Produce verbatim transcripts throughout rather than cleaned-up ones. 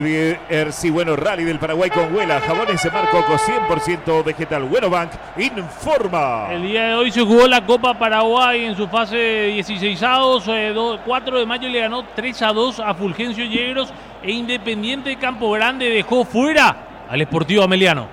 Sí, bueno, Rally del Paraguay con Huela, jabones de Marcoco cien por ciento vegetal. Bueno Bank informa. El día de hoy se jugó la Copa Paraguay en su fase dieciseisavos. Eh, cuatro de mayo le ganó tres a dos a Fulgencio Yegros e Independiente Campo Grande dejó fuera al Sportivo Ameliano.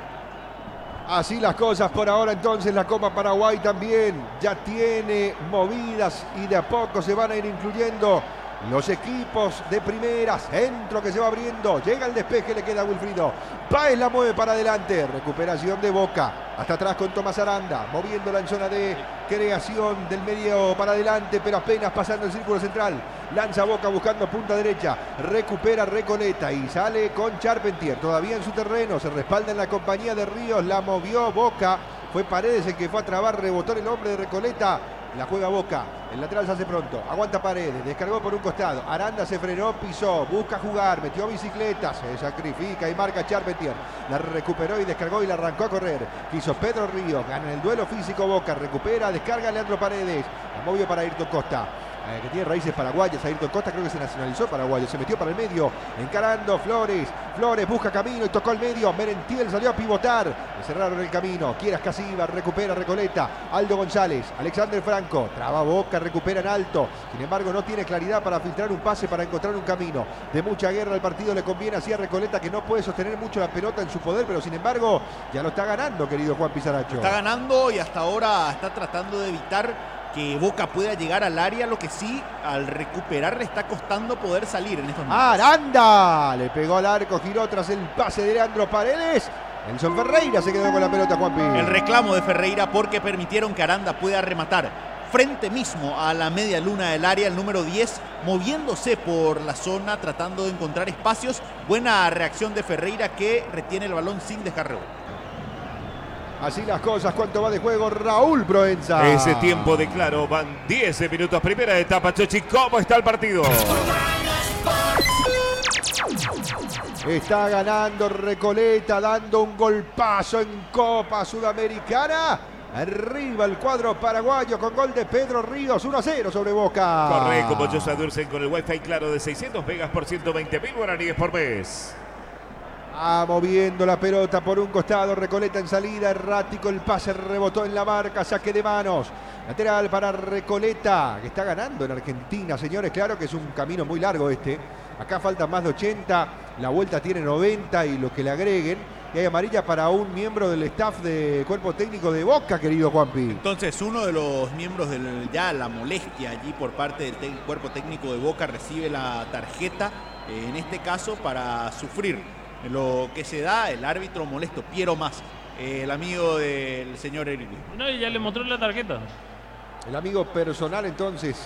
Así las cosas por ahora, entonces la Copa Paraguay también ya tiene movidas y de a poco se van a ir incluyendo los equipos de primera. Centro que se va abriendo, llega el despeje, le queda a Wilfrido. Páez la mueve para adelante, recuperación de Boca. Hasta atrás con Tomás Aranda, moviéndola en zona de creación del medio para adelante, pero apenas pasando el círculo central. Lanza Boca buscando punta derecha, recupera Recoleta y sale con Charpentier. Todavía en su terreno, se respalda en la compañía de Ríos, la movió Boca. Fue Paredes el que fue a trabar, rebotó en el hombre de Recoleta. La juega Boca, el lateral se hace pronto, aguanta Paredes, descargó por un costado, Aranda se frenó, pisó, busca jugar, metió bicicleta, se sacrifica y marca Charpentier, la recuperó y descargó y la arrancó a correr, quiso Pedro Ríos, gana el duelo físico Boca, recupera, descarga Leandro Paredes, la movió para Ayrton Costa. Eh, que tiene raíces paraguayas, Ayrton Costa creo que se nacionalizó paraguayo, se metió para el medio, encarando Flores, Flores busca camino y tocó el medio, Merentiel salió a pivotar, le cerraron el camino, Quieras Casíbar, recupera Recoleta, Aldo González, Alexander Franco, traba Boca, recupera en alto, sin embargo no tiene claridad para filtrar un pase, para encontrar un camino, de mucha guerra al partido le conviene así a Recoleta que no puede sostener mucho la pelota en su poder, pero sin embargo ya lo está ganando, querido Juan Pizarracho. Está ganando y hasta ahora está tratando de evitar que Boca pueda llegar al área, lo que sí, al recuperar le está costando poder salir en estos momentos. Aranda le pegó al arco, giró tras el pase de Leandro Paredes. Nelson Ferreira se quedó con la pelota, Juanpi. El reclamo de Ferreira porque permitieron que Aranda pueda rematar frente mismo a la media luna del área, el número diez, moviéndose por la zona, tratando de encontrar espacios. Buena reacción de Ferreira que retiene el balón sin dejar rebote. Así las cosas, ¿cuánto va de juego Raúl Proenza? Ese tiempo de claro, van diez minutos, primera etapa, Chochi, ¿cómo está el partido? Está ganando Recoleta, dando un golpazo en Copa Sudamericana. Arriba el cuadro paraguayo con gol de Pedro Ríos, uno a cero sobre Boca. Corre como Josa Dursen con el Wi-Fi claro de seiscientos megas por ciento veinte mil guaraníes por mes. Ah, moviendo la pelota por un costado, Recoleta en salida, errático, el pase rebotó en la marca, saque de manos. Lateral para Recoleta, que está ganando en Argentina, señores, claro que es un camino muy largo este. Acá faltan más de ochenta, la vuelta tiene noventa y lo que le agreguen. Y hay amarilla para un miembro del staff de cuerpo técnico de Boca, querido Juanpi. Entonces, uno de los miembros del ya la molestia allí por parte del te cuerpo técnico de Boca recibe la tarjeta, eh, en este caso para sufrir lo que se da el árbitro molesto, Piero Más, eh, el amigo del señor Eric. No, y ya le mostró la tarjeta. El amigo personal entonces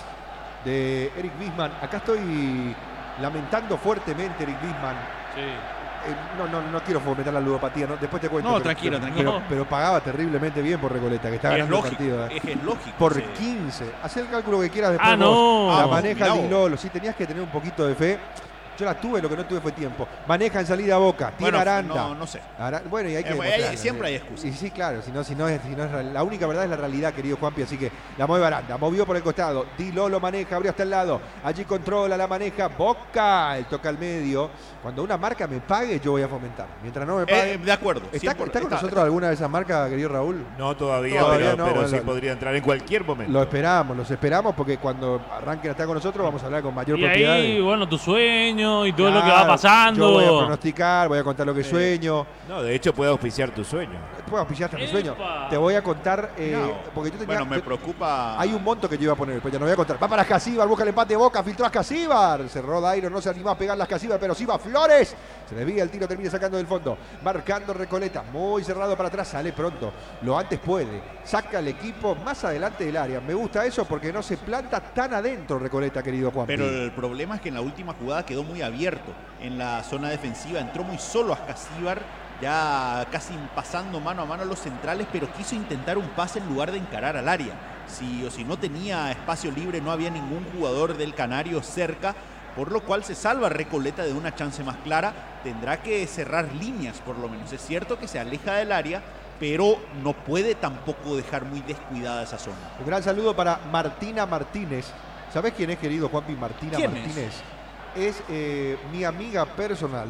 de Eric Wiesmann. Acá estoy lamentando fuertemente Eric Wiesmann. Sí. Eh, no, no, no quiero fomentar la ludopatía, ¿no? Después te cuento. No, pero, tranquilo, pero, tranquilo. Pero, pero pagaba terriblemente bien por Recoleta, que está Es ganando lógico, el partido. ¿eh? es, es lógico. Por sí. quince. Haz el cálculo que quieras después. Ah, vos. no. La Ah, maneja mirá Di vos. Lolo. Sí, tenías que tener un poquito de fe. Yo la tuve, lo que no tuve fue tiempo. Maneja en salida a Boca, tiene Bueno, Aranda. no, no sé. Ara- bueno, y hay que Eh, demostrar, hay- siempre hay excusas. Y sí, claro, si no, si no es, si no es real- la única verdad es la realidad, querido Juanpi, así que la mueve Aranda, movió por el costado, Di Lolo maneja, abrió hasta el lado, allí controla, la maneja, Boca, él toca al medio. Cuando una marca me pague, yo voy a fomentar. Mientras no me pague. Eh, de acuerdo. ¿Está, cien por- está con está- nosotros alguna de esas marcas, querido Raúl? No todavía, Todavía pero, no, pero bueno, sí podría entrar en cualquier momento. Lo esperamos, los esperamos porque cuando arranquen a estar con nosotros vamos a hablar con mayor Y propiedad. ahí, de- bueno, tu sueño y todo lo que Claro, va pasando. Yo voy a pronosticar, voy a contar lo que sueño. No, de hecho puede auspiciar tu sueño. Puedo auspiciar hasta mi ¡Epa! sueño. Te voy a contar, eh, No. porque yo tenía... Bueno, me yo- preocupa. Hay un monto que yo iba a poner, pero ya no voy a contar. Va para Casíbar, busca el empate de Boca, filtró a Casíbar. Cerró Dairo, no se animó a pegar las Casíbar, pero sí va Flores. Se desvía el tiro, termina sacando del fondo. Marcando Recoleta, muy cerrado para atrás, sale pronto. Lo antes puede. Saca el equipo más adelante del área. Me gusta eso porque no se planta tan adentro Recoleta, querido Juan. Pero el problema es que en la última jugada quedó muy abierto en la zona defensiva. Entró muy solo a Casíbar, ya casi pasando mano a mano a los centrales, pero quiso intentar un pase en lugar de encarar al área. Si o si no tenía espacio libre, no había ningún jugador del Canario cerca, por lo cual se salva Recoleta de una chance más clara. Tendrá que cerrar líneas por lo menos. Es cierto que se aleja del área, pero no puede tampoco dejar muy descuidada esa zona. Un gran saludo para Martina Martínez. ¿Sabés quién es, querido Juanpi? Martina ¿Quién Martínez. es? es eh, mi amiga personal.